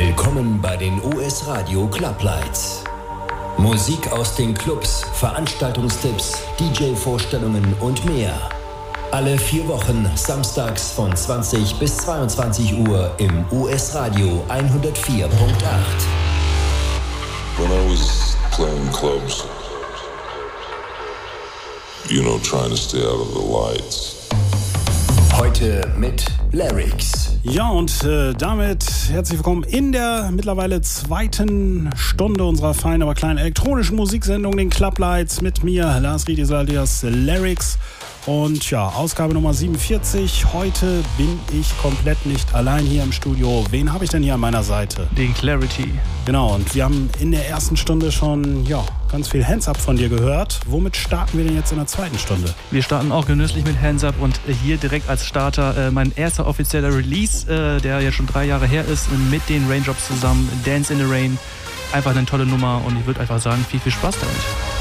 Willkommen bei den US Radio Club Lights. Musik aus den Clubs, Veranstaltungstipps, DJ-Vorstellungen und mehr. Alle 4 Wochen, samstags von 20 bis 22 Uhr im US Radio 104.8. When I was playing clubs, trying to stay out of the lights. Heute mit Larix. Ja, und damit herzlich willkommen in der mittlerweile 2. Stunde unserer feinen, aber kleinen elektronischen Musiksendung, den Club Lights, mit mir, Lars Riedis alias Larix. Und ja, Ausgabe Nummer 47. Heute bin ich komplett nicht allein hier im Studio. Wen habe ich denn hier an meiner Seite? Den Clarity. Genau, und wir haben in der ersten Stunde schon ganz viel Hands Up von dir gehört. Womit starten wir denn jetzt in der zweiten Stunde? Wir starten auch genüsslich mit Hands Up und hier direkt als Starter mein erster offizieller Release, der jetzt schon 3 Jahre her ist, mit den Raindrops zusammen, Dance in the Rain. Einfach eine tolle Nummer und ich würde einfach sagen, viel Spaß damit.